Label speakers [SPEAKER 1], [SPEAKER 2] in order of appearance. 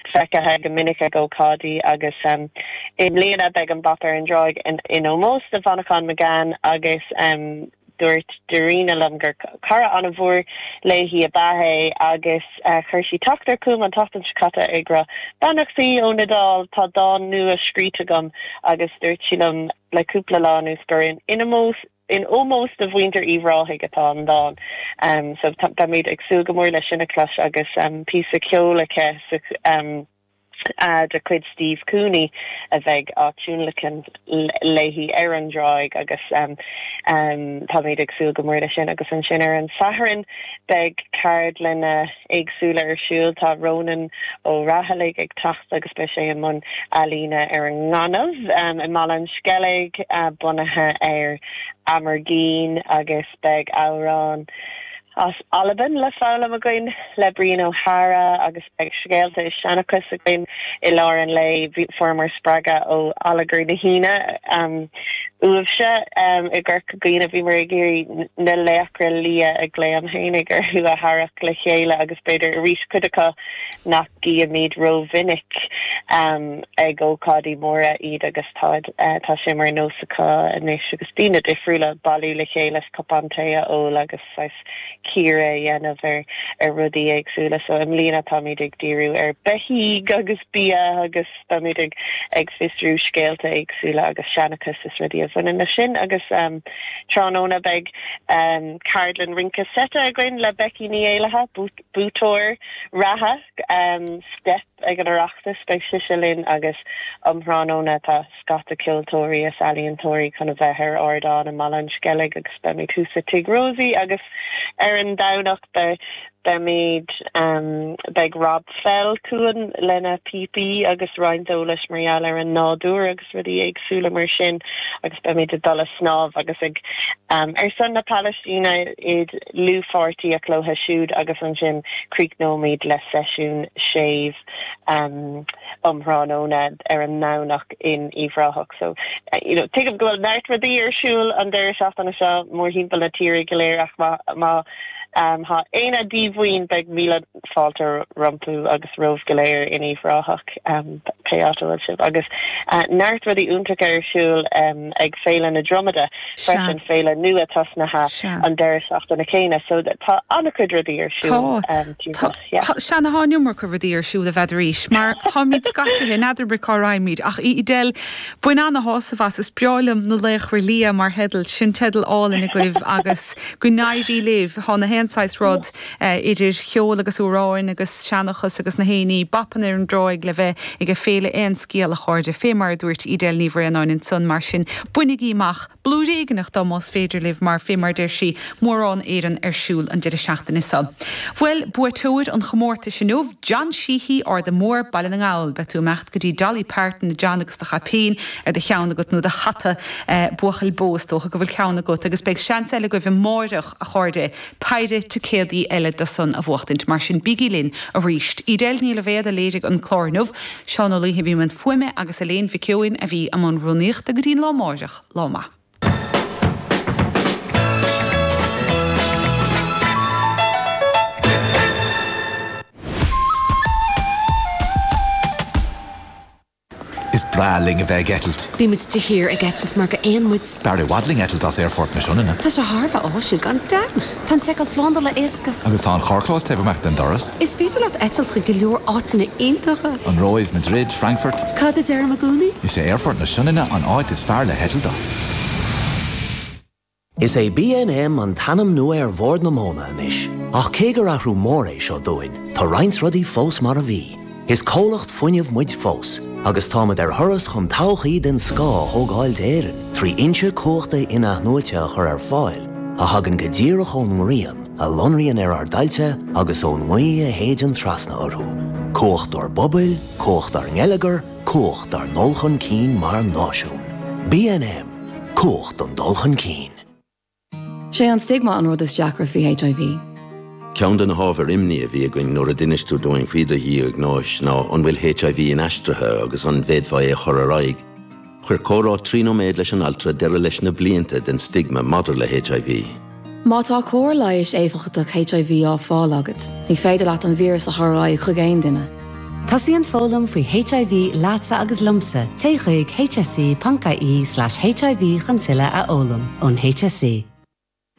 [SPEAKER 1] fecha go minic go cadi agus in Leona beg an bapper and drug in almost the Vanacon McGann agus dúirt Dorina lumgur cara an a bhór léhí a bathe agus chuirsí tuachtar cúm an tatan scata igra bannach sí ó nadal tá dá nu a scríte gom agus dúirt sí lum le cúpla lá nús gur in almost the winter evráthe atá an dá so tá méid agsú go mór leis sinna clas agus pí a ceolalacha de quid Steve Cooney a bheith áitiúnlachan léhí an dráig agus tá méid agsú go mór leis sin agus an sin an saharan beag card lena agsúla siúil tá Ronan ó rathalaigh ag tacht agus be sé an mun alína an nganamh i Malan Skellig bunathe Amergeen agus beag Áran as Alban le fála a goin le Brian O'Hara agus beag scéalta is Shanachas a goin I Lauren le former Spraga ó Alagur na Hína Uamse I gur goin a bhí mar géirí na leachra lia a gléam hénig gur hu a harach le chéile agus beidir a rís cuidecha nach gí a míad ro vinnic ag ócádí móra iad agus tá simar nósacha a néis agus tína difriúla balú le chéile copantéa ó agus Kira dhéanamh rudí agsúla so am lína tá míid ag díú behí agus bia agus tá míid ag fistrú scéalta agsúla agus Shanachas is rudí a bhain na sin agus tránóna beag Cardlan rinca seta a gin le Becky ní éilethe bútóir ratha step ag an arachtas beag siselin agus ránóna tá scata kiltóirí a salíontóirí chuna bheithir ordán a Malan Skellig agus be mé túsa tigrósí agus an dawnach be méid beag Rob Fell cuan lena PP agus Ryan Dolis Marial an nádúr agus rudí agsúla mar sin agus be méid a dul snáb agus ag san na Palestina iad lú fortí a clóthe siúd agus an sin críicnóméid le seisiún séh ránóna an náwnach in Ivrahach so tuigh gohfuil neart rudí siúil an deir seachtainna seo mór hímpel na tíre goléir ach má ha éina díomhhaoin beag míle fáiltar rompu agus roh goléir in Ivrahach peátal sib agus neart rudí úntaach siúil ag féile na dromada freisin féile nua tasnatha an deir seachtainna chéine so tá anna chud rudí siúil
[SPEAKER 2] Seanna hániumar chu rudí siúil a bheitríis mar hámid scathe nadidir bricáráimid ach idel buin anna hása bhas is breálam nó léchhar lia mar hedal sin tedal álainn a goibh agus go náidí libh hána hensáis rod idir cheol agus úráin agus Shanachas agus na héine bapan an droig le bheith ag a féle ein scéal a chuirde fémar dúirt idel níomhar an in sun mar sin buinigíach blúdé ignach domás féidir libh mar fémar deir si mórrán éan siúil an didir seachtain is sal. Bhfuil buatóid an chomórta sinúh John Sheehy or the mór ballin an gáil betú mecht gotí Dolly Parton na John agus de chapéin de cheanna got nó de hatta buchail bóstócha go bhfuil cheanna got agus beag seanseile go bh mórdeach a chuirde paide tu céadaí eile de sun a bhchtint mar sin bigilinn a ríist. Idel níl a bhéad a léidir an chlárnmh seán ó líthe bhí man fuime agus a léon fi ceoin a bhí am an runníocht a go dtín lámórdeach láma.
[SPEAKER 3] Is braling a bheith getalt.
[SPEAKER 4] Bí muid de hir a getalt mar go éonmuid.
[SPEAKER 3] Barry wadling getalt as airfort na siúna.
[SPEAKER 4] Tá sé Harfa áisiúil gan daus. Tá seáil slánda le éasca.
[SPEAKER 3] Agus tá an chorclás tefhmecht den doras.
[SPEAKER 4] Is féidir leat etalt go leor átainna aontacha.
[SPEAKER 3] An Roiv, Madrid, Frankfurt.
[SPEAKER 4] Cad is ar magúni?
[SPEAKER 3] Is sé airfort na siúna an áit is fear le getalt as.
[SPEAKER 5] Is é B&M an tanam nua bhór na móna inis. Ach cé gur athrú mór é seo dúin, tá roinnt rudí fós mar a bhí. Is cólacht fuinneamh muid fós, agus támad thuras chun tauchaí den scá thógáil éireann, trí inse cóchta ina nuaite chur fáil, a hagan go ddíireach ón mríon, a lonraíonn ar dailte agus ón muí a héidean trasna orthú. Cócht ar bobail, cócht ar ngeileagar, cócht ar nolchan cín mar náisiún. B&M, cócht an dulchan cín.
[SPEAKER 6] Sé an stigma an rud is deacra fi HIV.
[SPEAKER 7] Ceann den hábhar imní a bhí going nuair a duineistú doing faoide hí ag náis ná an bhfuil HIV in aistrithe agus an bhéadmhaid a chur araig. Chuir córá trínoméid leis an altra deire leis na blianta den stigma madidir le HIV.
[SPEAKER 6] Má tá cór leiis éfachtach HIV á fáil agat, ní féidir leat an víras a thráid chu géin duine.
[SPEAKER 8] Tosaíonn fólam faoi HIV lása agus lumsa téigh HSC.ie/HIV chun tuile a ólam ón HSC.